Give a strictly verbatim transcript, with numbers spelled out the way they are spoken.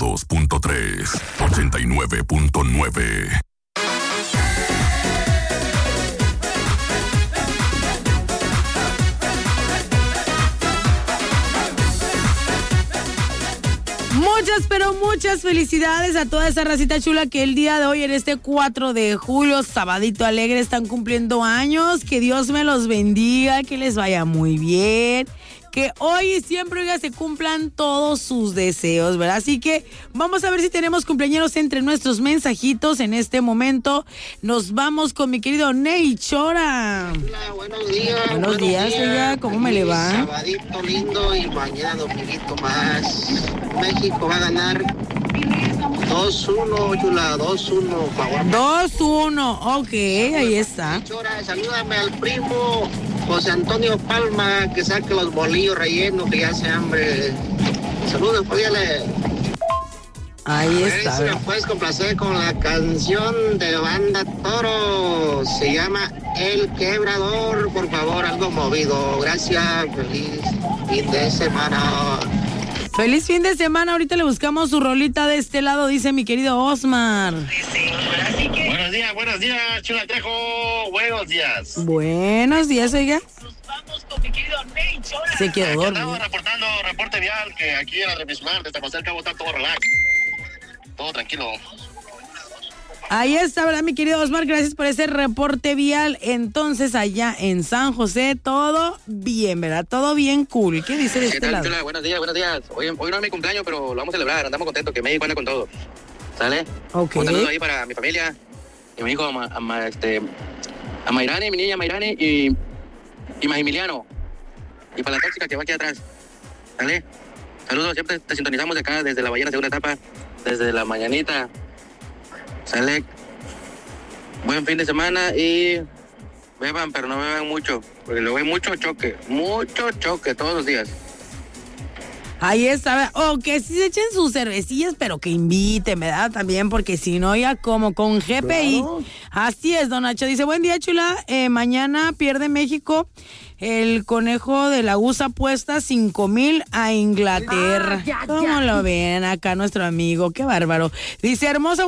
dos punto tres, ochenta y nueve punto nueve. Muchas, pero muchas felicidades a toda esa racita chula que el día de hoy, en este cuatro de julio, sabadito alegre, están cumpliendo años. Que Dios me los bendiga, que les vaya muy bien. Que hoy y siempre, oiga, se cumplan todos sus deseos, ¿verdad? Así que vamos a ver si tenemos cumpleaños entre nuestros mensajitos en este momento. Nos vamos con mi querido Ney Chora. Hola, buenos días. Buenos, buenos días, días. oiga, ¿cómo me le va? Sabadito lindo y mañana dominguito más. México va a ganar dos uno, chula, dos uno, favor. dos uno, ok, ahí está. Chora, salúdame al primo José Antonio Palma, que saque los bolillos rellenos, que ya hace hambre. Saludos, podíale. Ahí está. A ver si me puedes complacer con la canción de Banda Toro. Se llama El Quebrador, por favor, algo movido. Gracias, feliz fin de semana. Feliz fin de semana, ahorita le buscamos su rolita de este lado, dice mi querido Osmar. Buenos días, buenos días, Chula Trejo, buenos días. Buenos días, oiga. Nos vamos con mi querido Ney Chora. Se quedó dormido. Estamos reportando reporte vial, que aquí en la Trepismar, de San José del Cabo, está todo relax, todo tranquilo. Ahí está, ¿verdad, mi querido Osmar? Gracias por ese reporte vial. Entonces, allá en San José, todo bien, ¿verdad? Todo bien cool. ¿Qué dice de ¿Qué este tal, lado? Chula? Buenos días, buenos días. Hoy, hoy no es mi cumpleaños, pero lo vamos a celebrar. Andamos contentos, que México anda con todo. ¿Sale? Ok. Un saludo ahí para mi familia y mi hijo, a, a, este, a Mayrani, mi niña Mayrani y, y Maximiliano. Y para la tóxica que va aquí atrás. ¿Sale? Saludos, siempre te sintonizamos de acá, desde la ballena segunda etapa, desde la mañanita. ¿Sale? Buen fin de semana y beban, pero no beban mucho, porque luego hay mucho choque, mucho choque todos los días. Ahí está, o que sí se echen sus cervecillas, pero que inviten, ¿verdad? También, porque si no, ya como con G P I. Claro. Así es, don Nacho. Dice, buen día, chula. Eh, mañana pierde México. El conejo de la U S A apuesta cinco mil a Inglaterra. Ah, ya, ¿Cómo ya. lo ven acá nuestro amigo? Qué bárbaro. Dice, hermosa.